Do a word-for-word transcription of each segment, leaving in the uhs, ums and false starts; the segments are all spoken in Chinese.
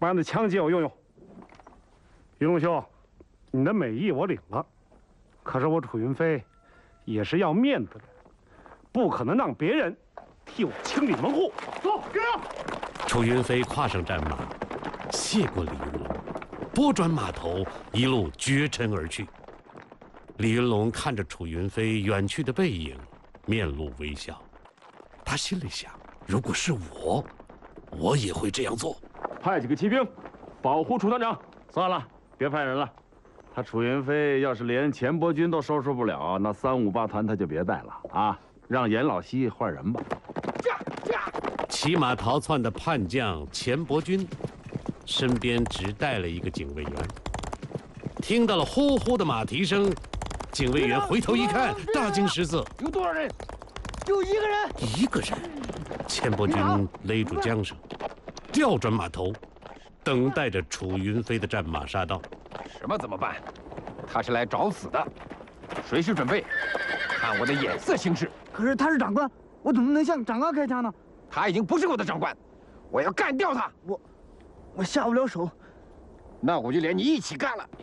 把你的枪借我用用。云龙兄，你的美意我领了，可是我楚云飞也是要面子的，不可能让别人替我清理门户。走，跟上！ 楚云飞跨上战马，谢过李云龙，拨转马头，一路绝尘而去。李云龙看着楚云飞远去的背影，面露微笑。他心里想：如果是我，我也会这样做。 派几个骑兵保护楚团长。 算了，别派人了。他楚云飞要是连钱伯钧都收拾不了，那三五八团他就别带了啊！让严老西换人吧。 骑马逃窜的叛将钱伯钧，身边只带了一个警卫员。听到了呼呼的马蹄声，警卫员回头一看，大惊失色。 有多少人？ 就一个人。 一个人。钱伯钧勒住缰绳，调转马头，等待着楚云飞的战马杀到。 什么怎么办？他是来找死的，随时准备，看我的眼色行事。 可是他是长官，我怎么能向长官开枪呢？ 他已经不是我的长官，我要干掉他。 我，我下不了手。 那我就连你一起干了。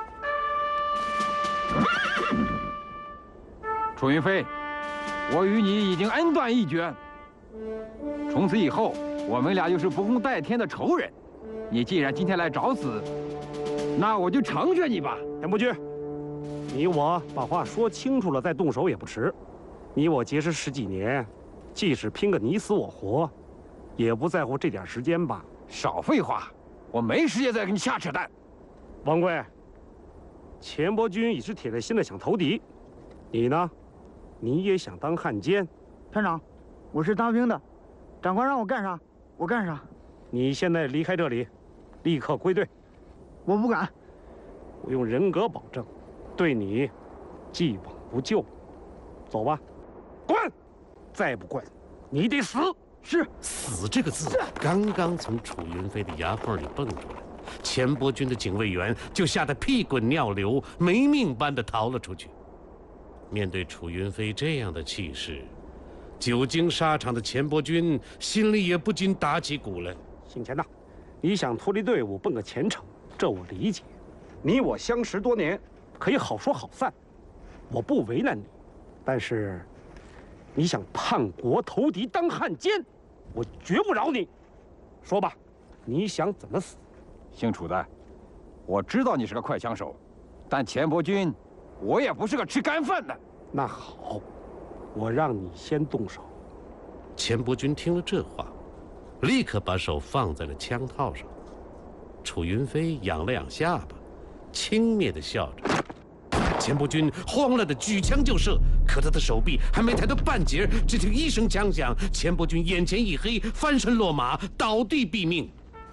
楚云飞，我与你已经恩断义绝，从此以后我们俩就是不共戴天的仇人。你既然今天来找死，那我就成全你吧。 钱伯钧，你我把话说清楚了再动手也不迟。你我结识十几年，即使拼个你死我活，也不在乎这点时间吧？ 少废话，我没时间再跟你瞎扯淡。 王贵，钱伯钧已是铁了心的想投敌，你呢？你也想当汉奸？ 团长，我是当兵的，长官让我干啥，我干啥。 你现在离开这里，立刻归队。 我不敢。 我用人格保证，对你既往不咎。走吧，滚！再不滚，你得死。 是。 死这个字刚刚从楚云飞的牙缝里蹦出来，钱伯钧的警卫员就吓得屁滚尿流，没命般的逃了出去。面对楚云飞这样的气势，久经沙场的钱伯钧心里也不禁打起鼓来。 姓钱呐，你想脱离队伍奔个前程，这我理解。你我相识多年，可以好说好散，我不为难你。但是，你想叛国投敌当汉奸，我绝不饶你。说吧，你想怎么死？ 姓楚的，我知道你是个快枪手，但钱伯钧，我也不是个吃干饭的。 那好，我让你先动手。 钱伯钧听了这话，立刻把手放在了枪套上。楚云飞仰了仰下巴，轻蔑地笑着。钱伯钧慌了的举枪就射，可他的手臂还没抬到半截，只听一声枪响，钱伯钧眼前一黑，翻身落马，倒地毙命。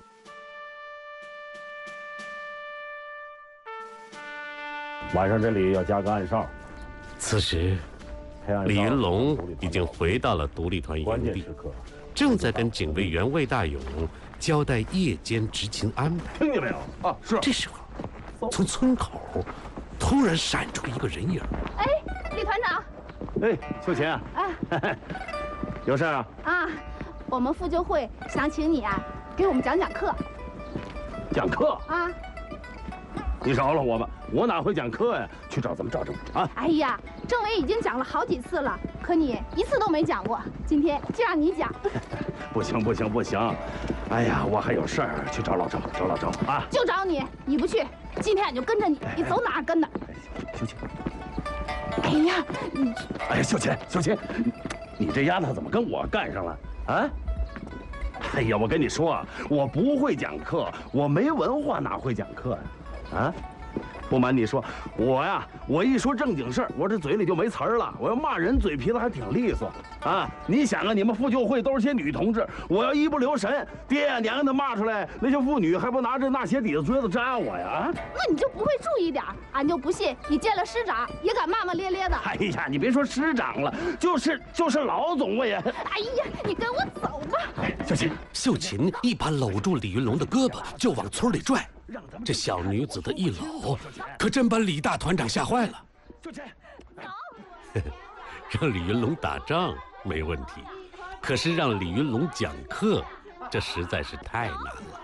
晚上这里要加个暗哨。 此时，李云龙已经回到了独立团营地，正在跟警卫员魏大勇交代夜间执勤安排。 听见没有？啊，是。 这时候，从村口突然闪出一个人影。 哎，李团长。 哎，秀琴啊。 哎， 有事啊？ 啊，我们妇救会想请你啊，给我们讲讲课。 讲课？ 啊。 你饶了我吧，我哪会讲课呀？去找咱们赵政委啊！ 哎呀，政委已经讲了好几次了，可你一次都没讲过。今天就让你讲。 不行不行不行！哎呀，我还有事儿，去找老赵，找老赵啊！ 就找你，你不去，今天俺就跟着你，你走哪儿跟哪儿。 秀琴， 哎呀，你…… 哎呀，秀琴秀琴，你这丫头怎么跟我干上了啊？哎呀，我跟你说啊，我不会讲课，我没文化，哪会讲课呀？啊，不瞒你说，我呀，我一说正经事儿，我这嘴里就没词儿了。我要骂人，嘴皮子还挺利索啊。你想啊，你们妇救会都是些女同志，我要一不留神，爹呀娘的骂出来，那些妇女还不拿着那鞋底子锥子扎我呀？啊， 那你就不会注意点儿？俺就不信你见了师长也敢骂骂咧咧的。 哎呀，你别说师长了，就是就是老总我也…… 哎呀，你跟我走吧。 秀琴， 秀琴一把搂住李云龙的胳膊，就往村里拽。这小女子的一搂，可真把李大团长吓坏了。 秀琴， 让李云龙打仗没问题，可是让李云龙讲课，这实在是太难了。